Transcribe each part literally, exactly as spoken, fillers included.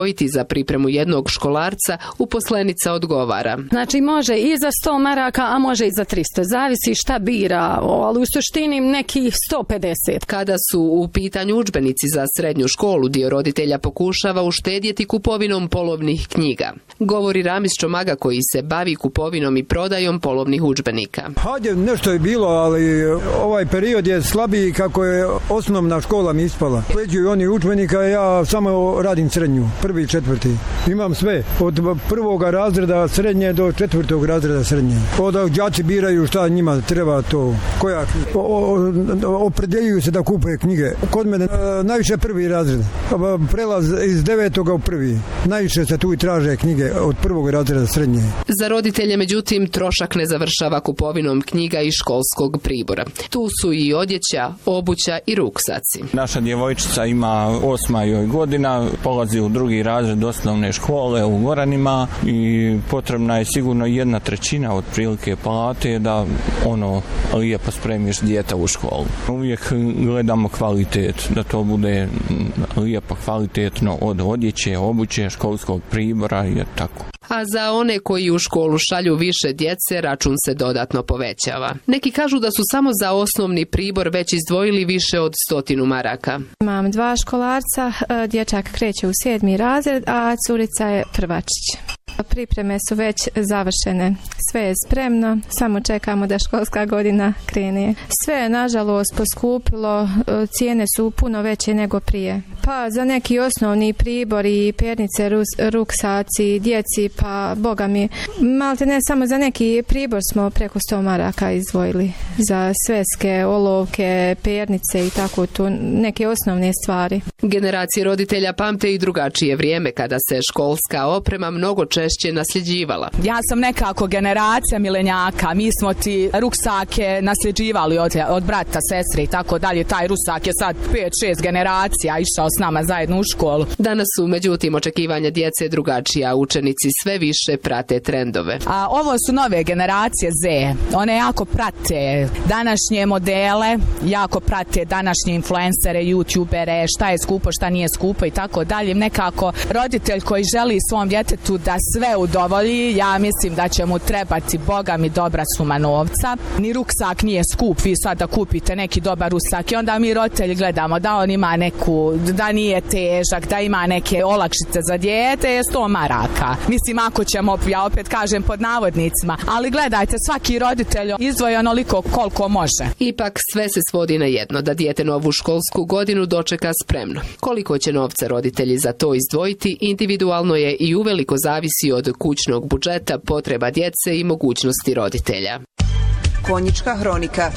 izdvojiti za pripremu jednog školarca, uposlenica odgovara. Znači može i za sto maraka, a može i za tristo. Zavisi šta bira, ali u suštini nekih sto pedeset. Kada su u pitanju udžbenici za srednju školu, dio roditelja pokušava uštedjeti kupovinom polovnih knjiga. Govori Ramis Čomaga koji se bavi kupovinom i prodajom polovnih udžbenika. Hajde, nešto je bilo, ali ovaj period je slabiji kako je osnovna škola mi ispala. Sleđuju oni udžbenika, ja samo radim srednju, prvi i četvrti. Imam sve, od prvoga razreda srednje do četvrtog razreda srednje. Onda đaci biraju šta njima treba to, koja knjiga. Opredjeljuju se da kupe knjige. Kod mene najviše prvi razred, prelaz iz devetoga u prvi. Najviše se tu i traže knjige od prvog razreda srednje. Za roditelje, međutim, trošak ne završava kupovinom knjiga i školskog pribora. Tu su i odjeća, obuća i ruksaci. Naša djevojčica ima osma joj godina, polazi u drugi razred osnovne škole u Goranima i potrebna je sigurno jedna trećina otprilike plate da ono lijepo spremiš dijete u školu. Uvijek gledamo kvalitet, da to bude lijepo kvalitetno od odjeće, obuće, školskog pribora i tako. A za one koji u školu šalju više djece, račun se dodatno povećava. Neki kažu da su samo za osnovni pribor već izdvojili više od stotinu maraka. Imam dva školarca, dječak kreće u sedmi razred, a curica je prvačić. Pripreme su već završene, sve je spremno, samo čekamo da školska godina krene. Sve je nažalost poskupilo, cijene su puno veće nego prije. Pa za neki osnovni pribor i pernice, ruksaci, djeci, pa boga mi, malte ne samo za neki pribor smo preko sto maraka izdvojili. Za sveske, olovke, pernice i tako to, neke osnovne stvari. Generacije roditelja pamte i drugačije vrijeme kada se školska oprema mnogo češće nasljeđivala. Ja sam nekako generacija milenjaka, mi smo ti ruksake nasljeđivali od, od brata, sestre i tako dalje. Taj rusak je sad pet šest generacija išao s nama zajedno u školu. Danas su međutim očekivanja djece drugačija, učenici sve više prate trendove. A ovo su nove generacije Z, one jako prate današnje modele, jako prate današnje influencere, youtubere, šta je skupo, šta nije skupo i tako dalje. Nekako roditelj koji želi svom djetetu da sve udovolji, ja mislim da će mu trebati boga mi dobra suma novca. Ni ruksak nije skup, vi sad da kupite neki dobar rusak i onda mi roditelji gledamo da on ima neku, da nije težak, da ima neke olakšice za dijete, je sto maraka. Mislim, ako ćemo, ja opet kažem pod navodnicima, ali gledajte, svaki roditelj izdvoji onoliko koliko može. Ipak sve se svodi na jedno, da dijete novu školsku godinu dočeka spremno. Koliko će novca roditelji za to izdvojiti, individualno je i uveliko zavisi od kućnog budžeta, potreba djece i mogućnosti roditelja. Konjička hronika.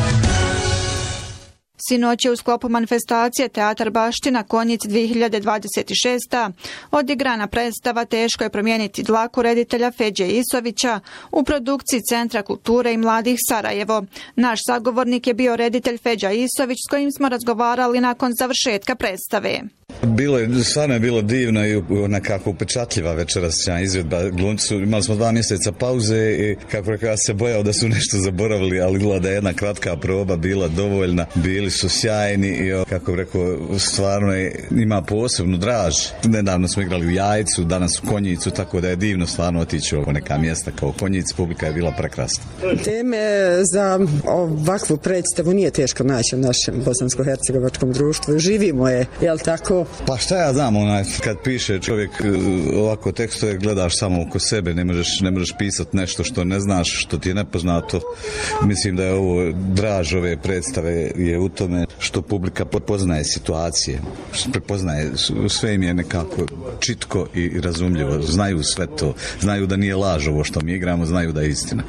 Sinoć je u sklopu manifestacije Teatar Baština Konjic dvije hiljade dvadeset šest. odigrana predstava Teško je promijeniti dlaku reditelja Feđe Isovića u produkciji Centra kulture i mladih Sarajevo. Naš sagovornik je bio reditelj Feđa Isović s kojim smo razgovarali nakon završetka predstave. Bilo je, stvarno je bilo divno i nekako upečatljiva večerašnja izvedba. Glumci, imali smo dva mjeseca pauze i kako rekao, ja se bojao da su nešto zaboravili, ali gleda da je jedna kratka proba bila dovoljna. Bili su sjajni i kako rekao, stvarno je, ima posebnu draž. Nedavno smo igrali u Jajcu, danas u Konjicu, tako da je divno stvarno otići u neka mjesta kao Konjic, publika je bila prekrasna. Teme za ovakvu predstavu nije teško naći u našem bosansko-hercegovačkom društvu. Živimo je, jel tako? Pa šta ja znam, onaj, kad piše čovjek ovako tekstove, gledaš samo oko sebe, ne možeš, ne možeš pisati nešto što ne znaš, što ti je nepoznato. Mislim da je ovo draž ove predstave je u tome što publika prepoznaje situacije, prepoznaje, sve im je nekako čitko i razumljivo, znaju sve to, znaju da nije laž ovo što mi igramo, znaju da je istina.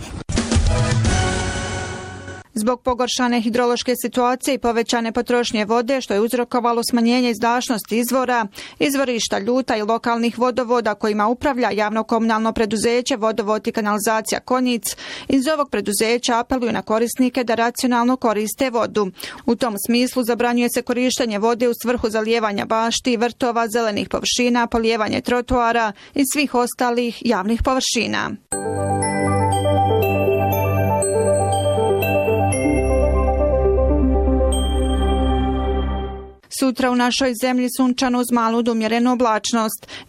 Zbog pogoršane hidrološke situacije i povećane potrošnje vode, što je uzrokovalo smanjenje izdašnosti izvora, izvorišta Ljuta i lokalnih vodovoda kojima upravlja javno-komunalno preduzeće Vodovod i kanalizacija Konjic, iz ovog preduzeća apeluju na korisnike da racionalno koriste vodu. U tom smislu zabranjuje se korištenje vode u svrhu zalijevanja bašti, vrtova, zelenih površina, polijevanje trotoara i svih ostalih javnih površina. Sutra u našoj zemlji sunčano uz malu do umjerenu oblačnost.